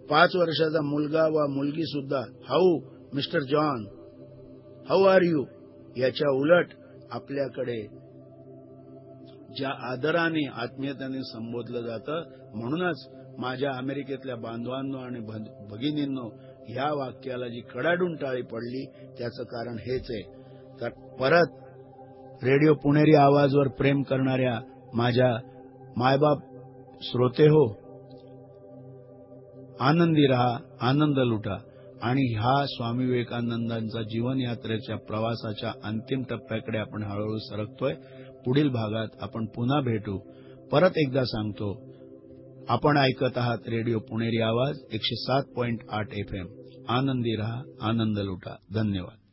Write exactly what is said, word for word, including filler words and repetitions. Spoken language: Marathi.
पाच वर्षाचा मुलगा वा मुलगी सुद्धा how mister John, how are you याच्या उलट आपल्याकडे ज्या आदराने आत्मीयतेने संबोधलं जातं. म्हणूनच माझ्या अमेरिकेतल्या बांधवांनो आणि भगिनींनो, ह्या वाक्याला जी कडाडून टाळी पडली त्याचं कारण हेच आहे. तर परत रेडिओ पुणेरी आवाजवर प्रेम करणाऱ्या माझ्या मायबाप श्रोते हो, आनंदी रहा, आनंद लुटा आणि ह्या स्वामी विवेकानंदांचा जीवन यात्रेच्या प्रवासाच्या अंतिम टप्प्याकडे आपण हळूहळू सरकतोय. पुढील भागात आपण पुन्हा भेटू. परत एकदा सांगतो, आपण ऐकत आहात रेडिओ पुणेरी आवाज एकशे सात पॉइंट आठ एफ एम. आनंदी रहा, आनंद लुटा. धन्यवाद.